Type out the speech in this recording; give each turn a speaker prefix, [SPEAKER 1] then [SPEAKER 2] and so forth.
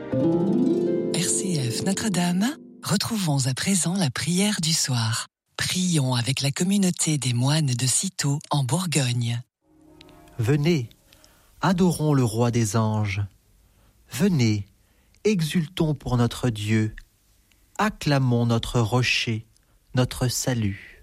[SPEAKER 1] RCF Notre-Dame, retrouvons à présent la prière du soir. Prions avec la communauté des moines de Cîteaux en Bourgogne.
[SPEAKER 2] Venez, adorons le roi des anges. Venez, exultons pour notre Dieu. Acclamons notre rocher, notre salut.